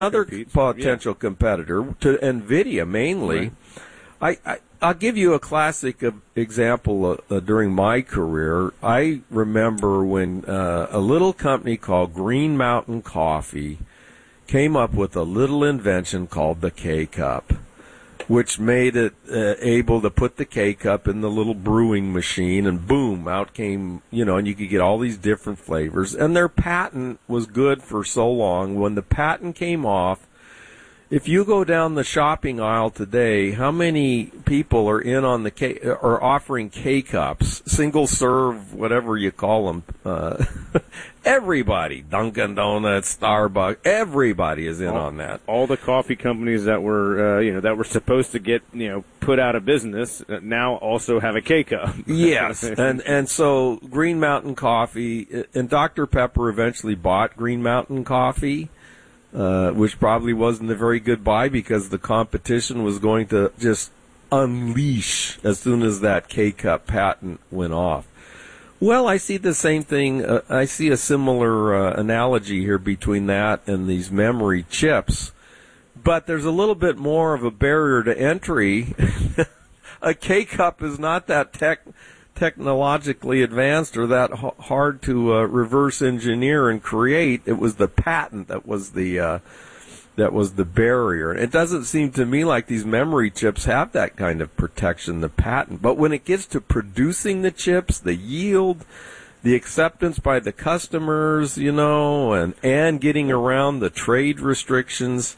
another potential competitor to NVIDIA mainly. Right. I'll give you a classic example during my career. I remember when a little company called Green Mountain Coffee came up with a little invention called the K-Cup, which made it able to put the K-Cup in the little brewing machine, and boom, out came, and you could get all these different flavors. And their patent was good for so long. When the patent came off, if you go down the shopping aisle today, how many people are in on the are offering K-Cups, single serve, whatever you call them? Everybody, Dunkin' Donuts, Starbucks, everybody is in on that. All the coffee companies that were, that were supposed to get, put out of business now also have a K-Cup. Yes, and so Green Mountain Coffee and Dr. Pepper eventually bought Green Mountain Coffee. Which probably wasn't a very good buy because the competition was going to just unleash as soon as that K-Cup patent went off. Well, I see the same thing. I see a similar analogy here between that and these memory chips. But there's a little bit more of a barrier to entry. A K-Cup is not that technologically advanced or that hard to reverse engineer and create. It was the patent that was the barrier. It doesn't seem to me like these memory chips have that kind of protection, the patent. But when it gets to producing the chips, the yield, the acceptance by the customers, and getting around the trade restrictions,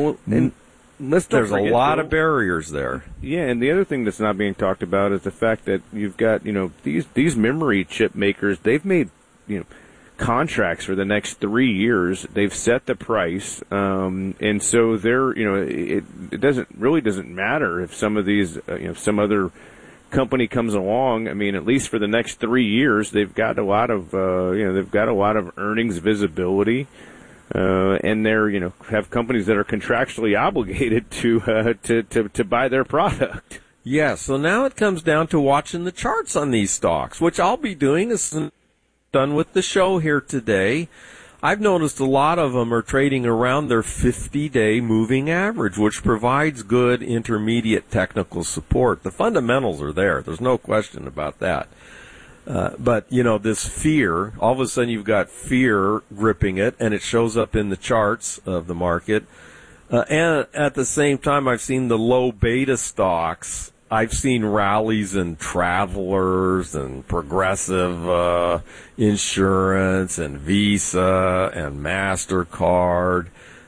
there's a lot of barriers there. Yeah, and the other thing that's not being talked about is the fact that you've got, these memory chip makers, they've made, contracts for the next 3 years. They've set the price, and so they're, it doesn't matter if some of these, some other company comes along. I mean, at least for the next 3 years, they've got a lot of, earnings visibility. And they're, have companies that are contractually obligated to buy their product. Yeah, so now it comes down to watching the charts on these stocks, which I'll be doing as done with the show here today. I've noticed a lot of them are trading around their 50-day moving average, which provides good intermediate technical support. The fundamentals are there. There's no question about that. But, this fear, all of a sudden you've got fear gripping it, and it shows up in the charts of the market. And at the same time, I've seen the low beta stocks. I've seen rallies in Travelers and Progressive Insurance and Visa and MasterCard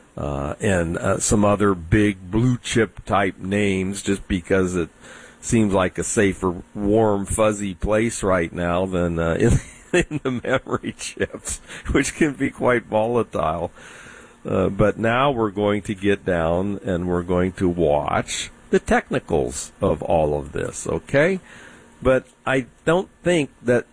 and some other big blue chip type names just because it seems like a safer, warm, fuzzy place right now than in the memory chips, which can be quite volatile. But now we're going to get down and we're going to watch the technicals of all of this, okay? But I don't think that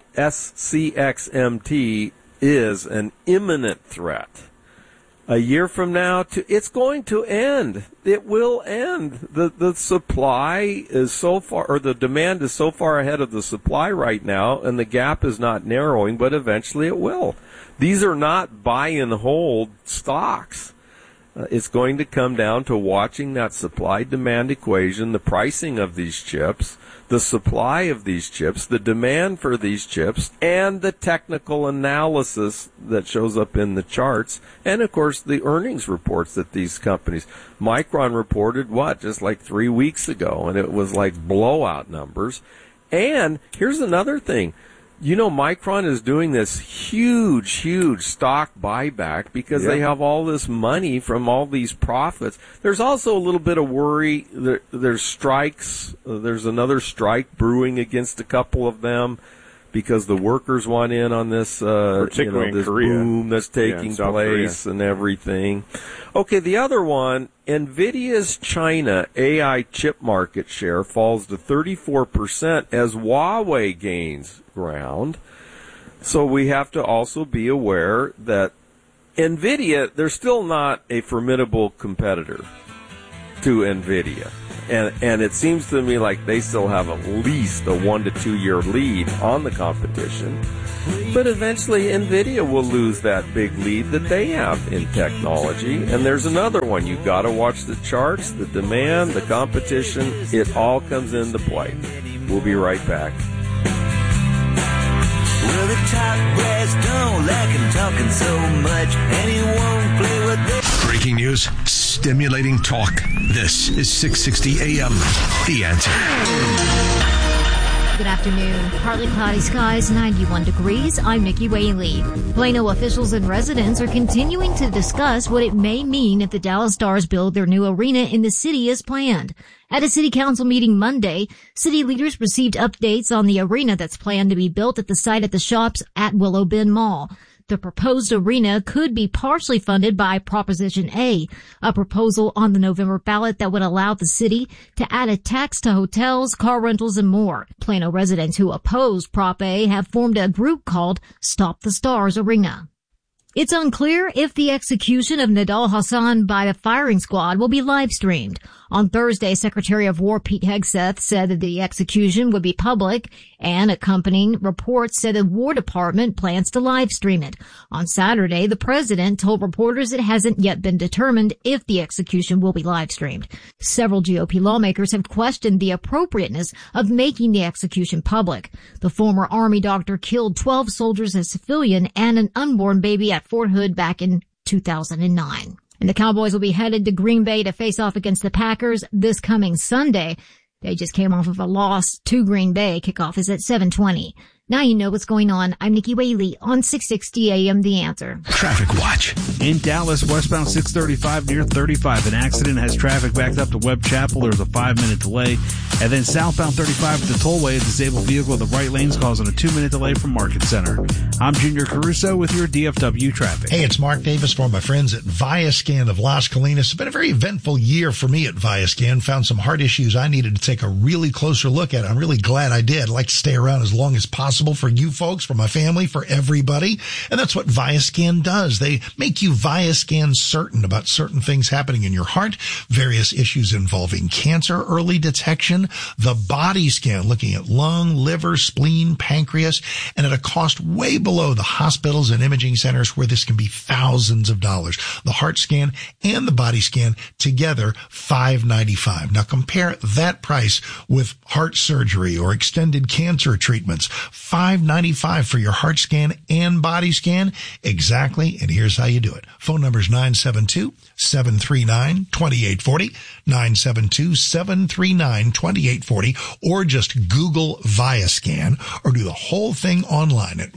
SCXMT is an imminent threat. A year from now, it's going to end. It will end. The supply is so far, or the demand is so far ahead of the supply right now, and the gap is not narrowing, but eventually it will. These are not buy and hold stocks. It's going to come down to watching that supply-demand equation, the pricing of these chips, the supply of these chips, the demand for these chips, and the technical analysis that shows up in the charts, and, of course, the earnings reports that these companies. Micron reported, just like 3 weeks ago, and it was like blowout numbers. And here's another thing. Micron is doing this huge stock buyback because they have all this money from all these profits. There's also a little bit of worry. There's strikes. There's another strike brewing against a couple of them because the workers want in on this, particularly this in Korea. boom that's taking place and everything. Okay, the other one, NVIDIA's China AI chip market share falls to 34% as Huawei gains ground. So we have to also be aware that NVIDIA, they're still not a formidable competitor to NVIDIA. And it seems to me like they still have at least a 1 to 2 year lead on the competition. But eventually NVIDIA will lose that big lead that they have in technology. And there's another one. You've got to watch the charts, the demand, the competition. It all comes into play. We'll be right back. Well, the top brass don't like him talking so much, and he won't play with it. Breaking news, stimulating talk. This is 660 AM. The Answer. Good afternoon. Partly cloudy skies, 91 degrees. I'm Nikki Whaley. Plano officials and residents are continuing to discuss what it may mean if the Dallas Stars build their new arena in the city as planned. At a city council meeting Monday, city leaders received updates on the arena that's planned to be built at the site at the Shops at Willow Bend Mall. The proposed arena could be partially funded by Proposition A, a proposal on the November ballot that would allow the city to add a tax to hotels, car rentals, and more. Plano residents who opposed Prop A have formed a group called Stop the Stars Arena. It's unclear if the execution of Nidal Hasan by the firing squad will be live-streamed. On Thursday, Secretary of War Pete Hegseth said that the execution would be public, and accompanying reports said the War Department plans to live-stream it. On Saturday, the president told reporters it hasn't yet been determined if the execution will be live-streamed. Several GOP lawmakers have questioned the appropriateness of making the execution public. The former Army doctor killed 12 soldiers as civilian and an unborn baby at Fort Hood back in 2009. And the Cowboys will be headed to Green Bay to face off against the Packers this coming Sunday. They just came off of a loss to Green Bay. Kickoff is at 7:20. Now you know what's going on. I'm Nikki Whaley on 660 AM The Answer. Traffic Watch. In Dallas, westbound 635 near 35. An accident has traffic backed up to Webb Chapel. There's a 5-minute delay. And then southbound 35 at the tollway, a disabled vehicle in the right lanes causing a 2-minute delay from Market Center. I'm Junior Caruso with your DFW traffic. Hey, it's Mark Davis for my friends at Viascan of Las Colinas. It's been a very eventful year for me at Viascan. Found some heart issues I needed to take a really closer look at. I'm really glad I did. I'd like to stay around as long as possible for you folks, for my family, for everybody. And that's what Viascan does. They make you Viascan certain about certain things happening in your heart, various issues involving cancer, early detection, the body scan looking at lung, liver, spleen, pancreas, and at a cost way below the hospitals and imaging centers where this can be thousands of dollars. The heart scan and the body scan together, $595. Now compare that price with heart surgery or extended cancer treatments. $595 for your heart scan and body scan. Exactly. And here's how you do it. Phone number is 972-739-2840, 972-739-2840, or just Google Viascan, or do the whole thing online at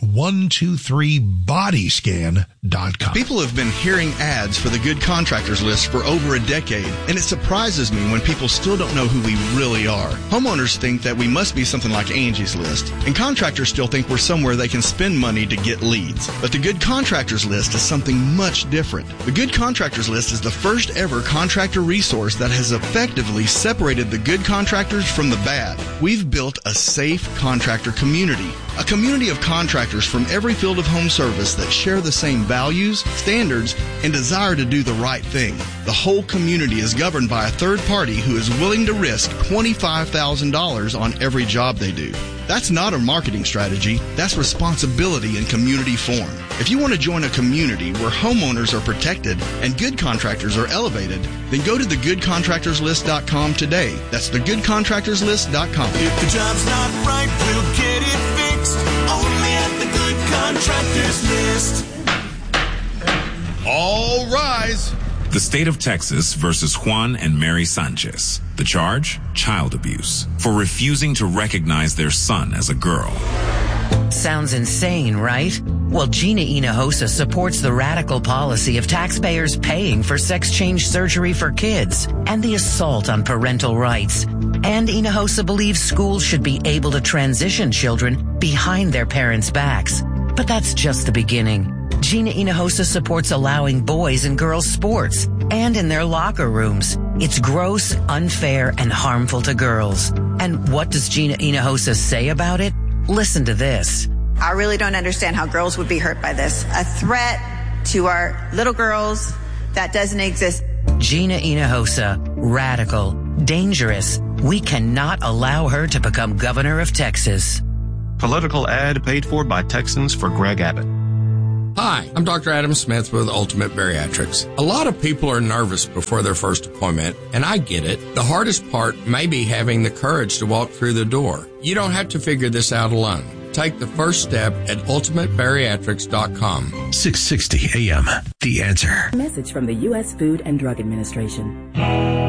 123bodyscan.com. People have been hearing ads for the Good Contractors List for over a decade, and it surprises me when people still don't know who we really are. Homeowners think that we must be something like Angie's List, and contractors still think we're somewhere they can spend money to get leads. But the Good Contractors List is something much different. The Good Contractors List is the first ever contractor resource that has effectively separated the good contractors from the bad. We've built a safe contractor community, a community of contractors from every field of home service that share the same values, standards, and desire to do the right thing. The whole community is governed by a third party who is willing to risk $25,000 on every job they do. That's not a marketing strategy. That's responsibility in community form. If you want to join a community where homeowners are protected and good contractors are elevated, then go to thegoodcontractorslist.com today. That's thegoodcontractorslist.com. If the job's not right, we'll get it fixed. Only at the Good Contractors List. All rise. The state of Texas versus Juan and Mary Sanchez. The charge? Child abuse. For refusing to recognize their son as a girl. Sounds insane, right? Well, Gina Hinojosa supports the radical policy of taxpayers paying for sex change surgery for kids and the assault on parental rights. And Hinojosa believes schools should be able to transition children behind their parents' backs. But that's just the beginning. Gina Hinojosa supports allowing boys and girls sports and in their locker rooms. It's gross, unfair, and harmful to girls. And what does Gina Hinojosa say about it? Listen to this. I really don't understand how girls would be hurt by this. A threat to our little girls that doesn't exist. Gina Hinojosa, radical, dangerous. We cannot allow her to become governor of Texas. Political ad paid for by Texans for Greg Abbott. Hi, I'm Dr. Adam Smith with Ultimate Bariatrics. A lot of people are nervous before their first appointment, and I get it. The hardest part may be having the courage to walk through the door. You don't have to figure this out alone. Take the first step at ultimatebariatrics.com. 660 AM, The Answer. Message from the U.S. Food and Drug Administration.